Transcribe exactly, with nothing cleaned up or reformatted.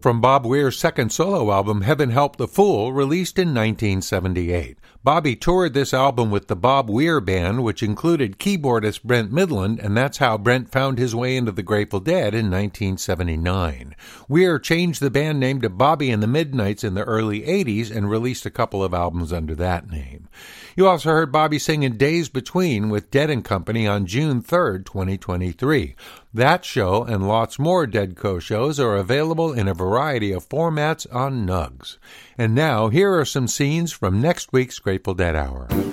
From Bob Weir's second solo album, Heaven Help the Fool, released in nineteen seventy-eight. Bobby toured this album with the Bob Weir Band, which included keyboardist Brent Midland, and that's how Brent found his way into the Grateful Dead in nineteen seventy-nine. Weir changed the band name to Bobby and the Midnights in the early eighties and released a couple of albums under that name. You also heard Bobby sing in Days Between with Dead and Company on June third, twenty twenty-three. That show and lots more Deadco shows are available in a variety of formats on Nugs. And now, here are some scenes from next week's Grateful Dead Hour.